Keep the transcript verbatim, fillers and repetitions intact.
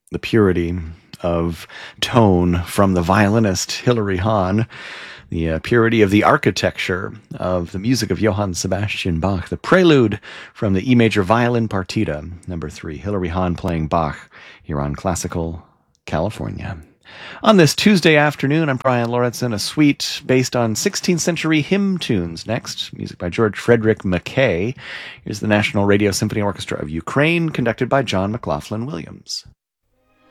the purity of tone from the violinist Hilary Hahn, the uh, purity of the architecture of the music of Johann Sebastian Bach, the prelude from the E major violin partita, number three, Hilary Hahn playing Bach here on Classical California. On this Tuesday afternoon, I'm Brian Lauritsen, a suite based on sixteenth century hymn tunes. Next, music by George Frederick Mackay. Here's the National Radio Symphony Orchestra of Ukraine, conducted by John McLaughlin Williams.